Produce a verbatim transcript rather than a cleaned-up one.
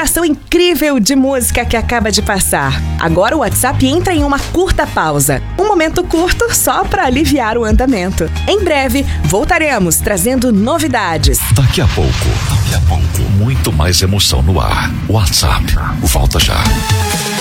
vibração incrível de música que acaba de passar. Agora o WhatsApp entra em uma curta pausa. Um momento curto só para aliviar o andamento. Em breve, voltaremos trazendo novidades. Daqui a pouco, daqui a pouco, muito mais emoção no ar. WhatsApp, volta já.